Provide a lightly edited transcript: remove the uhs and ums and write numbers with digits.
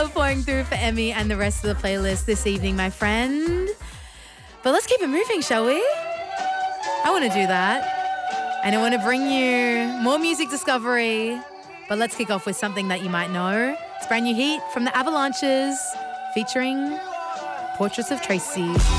Pouring through for Emmy and the rest of the playlist this evening, my friend. But let's keep it moving, shall we? I want to do that. And I want to bring you more music discovery. But let's kick off with something that you might know. It's brand new heat from the Avalanches featuring Portraits of Tracy.